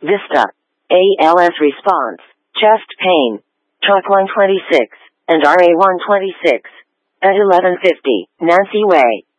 Vista. ALS response. Chest pain. Truck 126 and RA 126 at 11:50 Nancy Way.